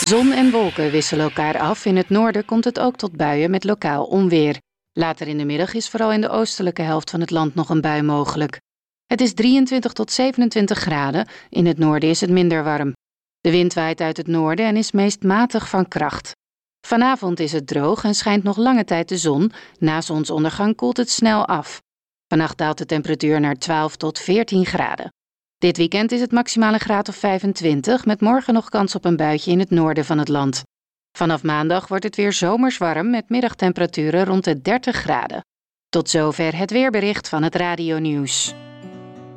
Zon en wolken wisselen elkaar af. In het noorden komt het ook tot buien met lokaal onweer. Later in de middag is vooral in de oostelijke helft van het land nog een bui mogelijk. Het is 23 tot 27 graden. In het noorden is het minder warm. De wind waait uit het noorden en is meest matig van kracht. Vanavond is het droog en schijnt nog lange tijd de zon. Na zonsondergang koelt het snel af. Vannacht daalt de temperatuur naar 12 tot 14 graden. Dit weekend is het maximaal een graad of 25, met morgen nog kans op een buitje in het noorden van het land. Vanaf maandag wordt het weer zomers warm met middagtemperaturen rond de 30 graden. Tot zover het weerbericht van het Radio Nieuws.